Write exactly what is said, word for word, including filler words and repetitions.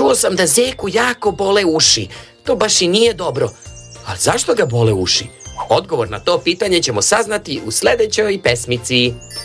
čuo sam da Zeku jako bole uši. To baš i nije dobro. Ali zašto ga bole uši? Odgovor na to pitanje ćemo saznati u sledećoj pesmici.